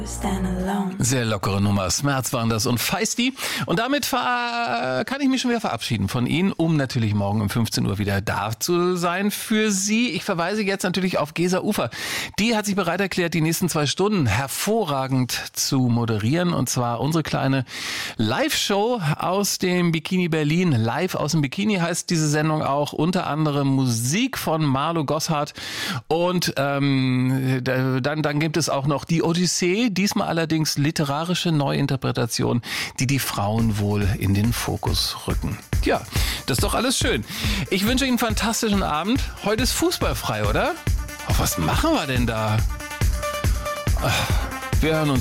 Sehr lockere Nummer. Smerz waren das und Feisty. Und damit kann ich mich schon wieder verabschieden von Ihnen, um natürlich morgen um 15 Uhr wieder da zu sein für Sie. Ich verweise jetzt natürlich auf Gesa Ufer. Die hat sich bereit erklärt, die nächsten 2 Stunden hervorragend zu moderieren. Und zwar unsere kleine Live-Show aus dem Bikini Berlin. Live aus dem Bikini heißt diese Sendung auch. Unter anderem Musik von Marlo Gosshart. Und dann gibt es auch noch die Odyssee. Diesmal allerdings literarische Neuinterpretation, die die Frauen wohl in den Fokus rücken. Ja, das ist doch alles schön. Ich wünsche Ihnen einen fantastischen Abend. Heute ist fußballfrei, oder? Was machen wir denn da? Wir hören uns.